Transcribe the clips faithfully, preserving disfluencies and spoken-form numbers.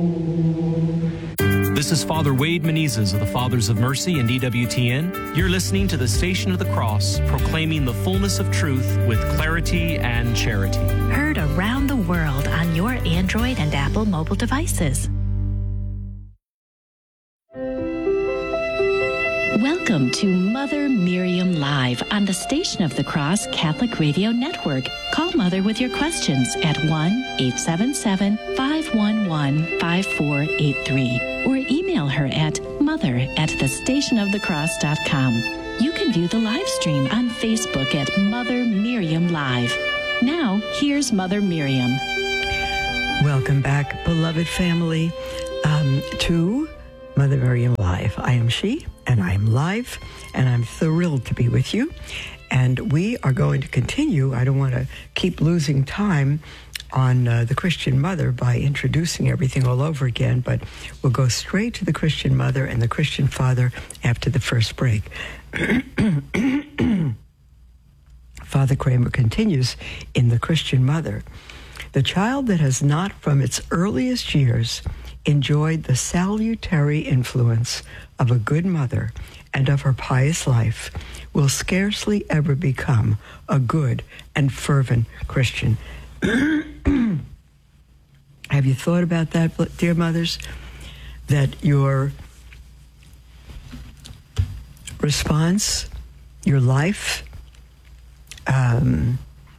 This is Father Wade Menezes of the Fathers of Mercy and E W T N. You're listening to the Station of the Cross, proclaiming the fullness of truth with clarity and charity. Heard around the world on your Android and Apple mobile devices. Welcome to Mother Miriam Live on the Station of the Cross Catholic Radio Network. Call Mother with your questions at one eight seven seven, five one one, five four eight three or email her at mother at the station of the cross dot com. You can view the live stream on Facebook at Mother Miriam Live. Now, here's Mother Miriam. Welcome back, beloved family, um, to Mother Miriam Live. I am she, and I am live, and I'm thrilled to be with you. And we are going to continue. I don't want to keep losing time on uh, the Christian mother by introducing everything all over again, but we'll go straight to the Christian mother and the Christian father after the first break. Father Kramer continues in the Christian mother. The child that has not from its earliest years enjoyed the salutary influence of a good mother and of her pious life will scarcely ever become a good and fervent Christian. Have you thought about that, dear mothers? That your response, your life, um,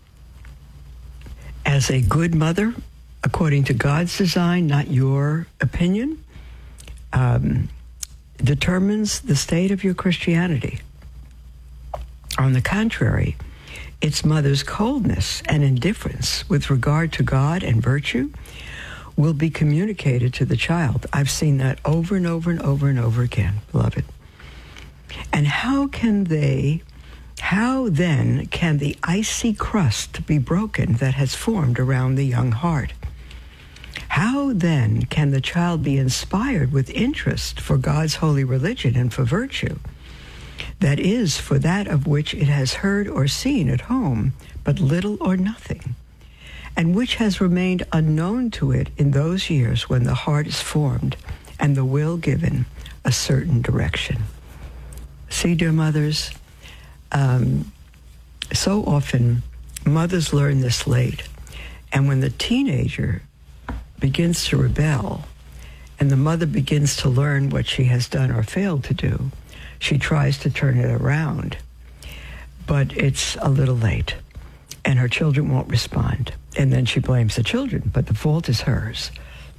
as a good mother, according to God's design, not your opinion, um, determines the state of your Christianity. On the contrary, its mother's coldness and indifference with regard to God and virtue will be communicated to the child. I've seen that over and over and over and over again, beloved. And how can they, how then can the icy crust be broken that has formed around the young heart? How then can the child be inspired with interest for God's holy religion and for virtue? That is, for that of which it has heard or seen at home, but little or nothing, and which has remained unknown to it in those years when the heart is formed and the will given a certain direction. See, dear mothers, um, so often mothers learn this late, and when the teenager begins to rebel and the mother begins to learn what she has done or failed to do, she tries to turn it around, but it's a little late, and her children won't respond. And then she blames the children, but the fault is hers.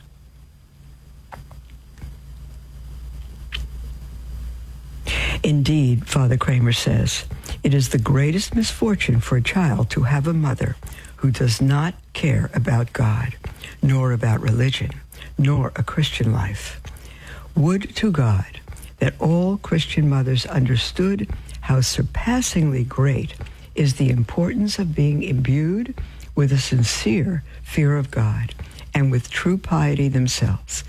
Indeed, Father Kramer says, it is the greatest misfortune for a child to have a mother who does not care about God, nor about religion, nor a Christian life. Would to God that all Christian mothers understood how surpassingly great is the importance of being imbued with a sincere fear of God and with true piety themselves.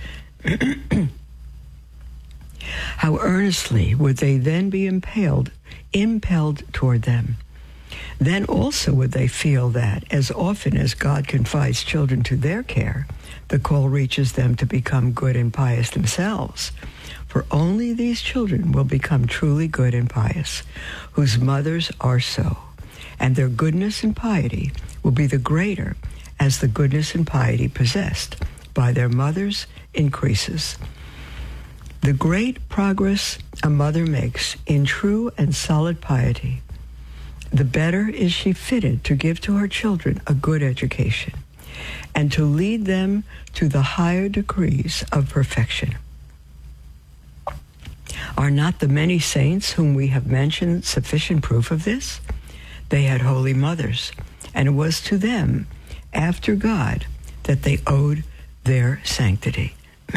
How earnestly would they then be impelled, impelled toward them. Then also would they feel that, as often as God confides children to their care, the call reaches them to become good and pious themselves. For only these children will become truly good and pious, whose mothers are so, and their goodness and piety will be the greater as the goodness and piety possessed by their mothers increases. The great progress a mother makes in true and solid piety, the better is she fitted to give to her children a good education and to lead them to the higher degrees of perfection. Are not the many saints whom we have mentioned sufficient proof of this? They had holy mothers, and it was to them, after God, that they owed their sanctity.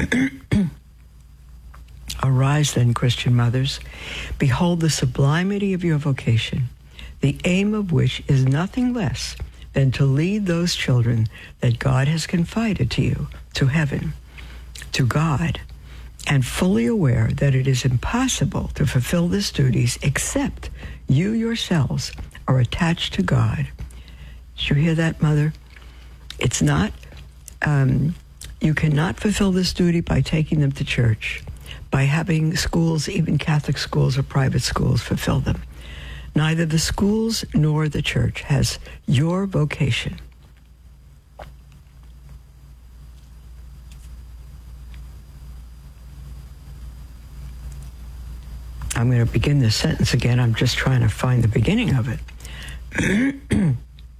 Arise then, Christian mothers. Behold the sublimity of your vocation, the aim of which is nothing less than to lead those children that God has confided to you to heaven, to God, and fully aware that it is impossible to fulfill these duties except you yourselves are attached to God. Did you hear that, Mother? It's not um, You cannot fulfill this duty by taking them to church, by having schools, even Catholic schools or private schools, fulfill them. Neither the schools nor the church has your vocation. I'm going to begin this sentence again. I'm just trying to find the beginning of it.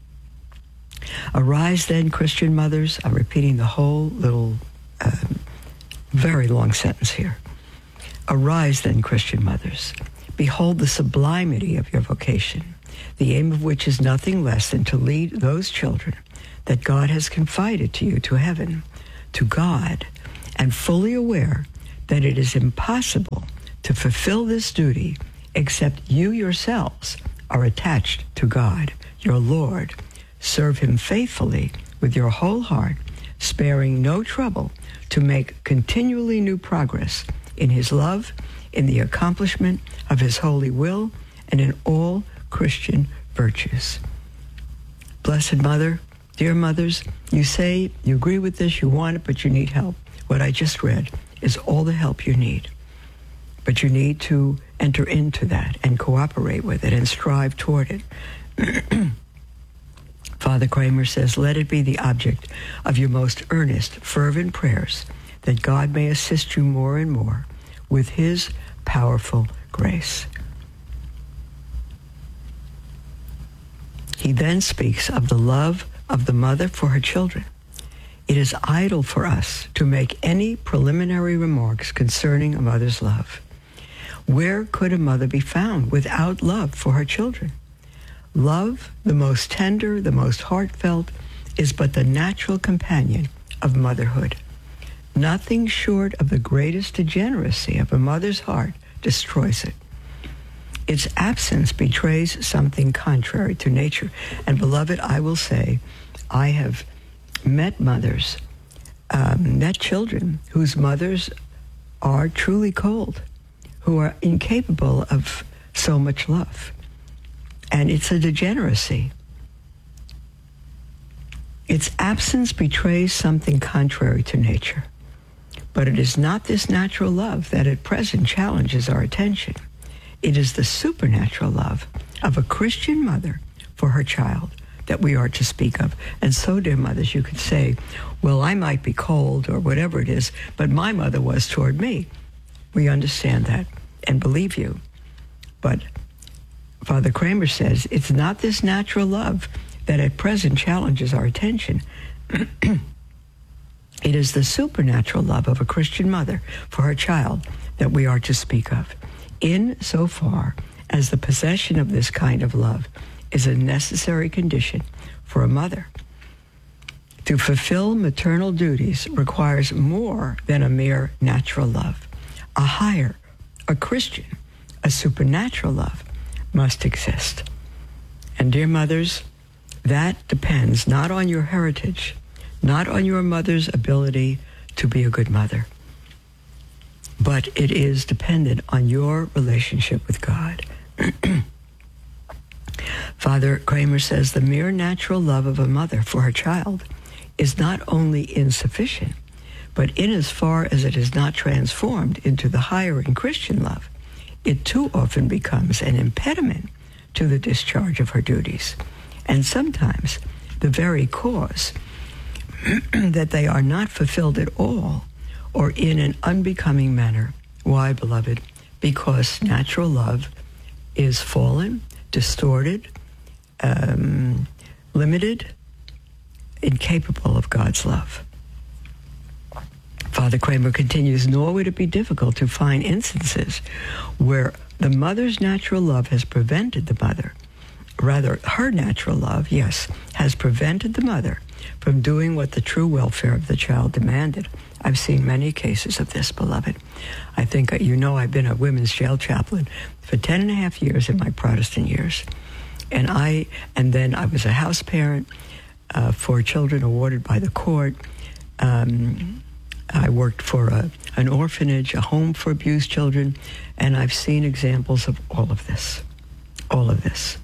Arise then, Christian mothers. I'm repeating the whole little, um, very long sentence here. Arise then, Christian mothers. Behold the sublimity of your vocation, the aim of which is nothing less than to lead those children that God has confided to you to heaven, to God, and fully aware that it is impossible to fulfill this duty except you yourselves are attached to God, your Lord. Serve him faithfully with your whole heart, sparing no trouble to make continually new progress in his love, in the accomplishment of his holy will, and in all Christian virtues. Blessed Mother, dear mothers, you say you agree with this, you want it, but you need help. What I just read is all the help you need. But you need to enter into that and cooperate with it and strive toward it. Father Kramer says, let it be the object of your most earnest, fervent prayers that God may assist you more and more with his powerful grace. He then speaks of the love of the mother for her children. It is idle for us to make any preliminary remarks concerning a mother's love. Where could a mother be found without love for her children? Love, the most tender, the most heartfelt, is but the natural companion of motherhood. Nothing short of the greatest degeneracy of a mother's heart destroys it. Its absence betrays something contrary to nature. And beloved, I will say, I have met mothers, um, met children whose mothers are truly cold, who are incapable of so much love. And it's a degeneracy. Its absence betrays something contrary to nature. But it is not this natural love that at present challenges our attention. It is the supernatural love of a Christian mother for her child that we are to speak of. And so, dear mothers, you could say, well, I might be cold or whatever it is, but my mother was toward me. We understand that and believe you. But Father Kramer says it's not this natural love that at present challenges our attention. It is the supernatural love of a Christian mother for her child that we are to speak of, in so far as the possession of this kind of love is a necessary condition for a mother. To fulfill maternal duties requires more than a mere natural love. A higher, a Christian, a supernatural love must exist. And dear mothers, that depends not on your heritage, not on your mother's ability to be a good mother, but it is dependent on your relationship with God. Father Kramer says the mere natural love of a mother for her child is not only insufficient, but in as far as it is not transformed into the higher and Christian love, it too often becomes an impediment to the discharge of her duties, and sometimes the very cause that they are not fulfilled at all or in an unbecoming manner. Why, beloved? Because natural love is fallen, distorted, um, limited, incapable of God's love. Father Kramer continues, nor would it be difficult to find instances where the mother's natural love has prevented the mother, rather her natural love, yes, has prevented the mother from doing what the true welfare of the child demanded. I've seen many cases of this, beloved. I think, you know, I've been a women's jail chaplain for ten and a half years in my Protestant years. And I, and then I was a house parent uh, for children awarded by the court. Um, I worked for a, an orphanage, a home for abused children, and I've seen examples of all of this, all of this.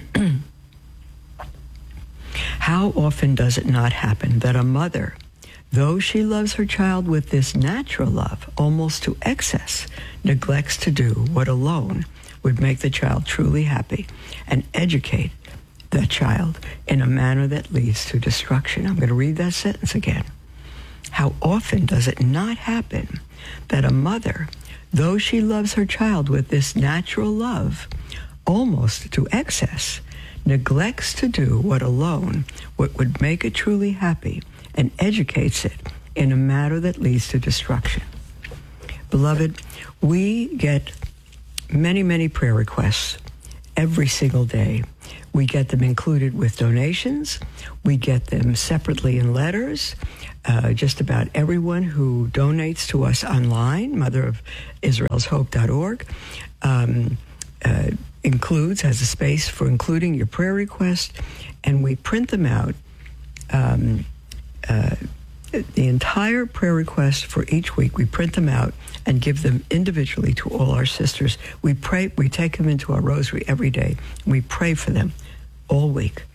How often does it not happen that a mother though she loves her child with this natural love, almost to excess, neglects to do what alone would make the child truly happy and educate the child in a manner that leads to destruction. I'm going to read that sentence again. How often does it not happen that a mother, though she loves her child with this natural love, almost to excess, neglects to do what alone what would make it truly happy and educates it in a manner that leads to destruction? Beloved, we get many, many prayer requests every single day. We get them included with donations. We get them separately in letters. Uh, just about everyone who donates to us online, mother of israel's hope dot org, um, uh, includes, has a space for including your prayer request, and we print them out, um, uh, the entire prayer request for each week. We print them out and give them individually to all our sisters. We pray, we take them into our rosary every day. We pray for them all week.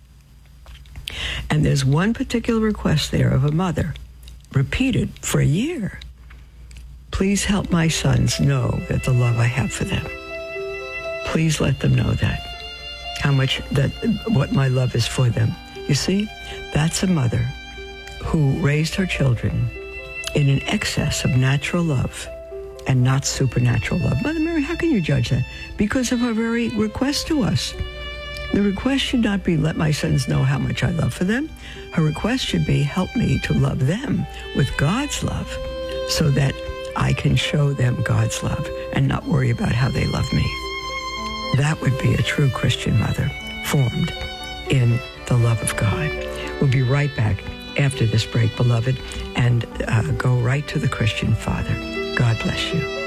And there's one particular request there of a mother, repeated for a year. Please help my sons know that the love I have for them. Please let them know that, how much that, what my love is for them. You see, that's a mother who raised her children in an excess of natural love and not supernatural love. Mother Mary, how can you judge that? Because of her very request to us. The request should not be, let my sons know how much I love for them. Her request should be, help me to love them with God's love so that I can show them God's love and not worry about how they love me. That would be a true Christian mother, formed in the love of God. We'll be right back after this break, beloved, and uh, go right to the Christian Father. God bless you.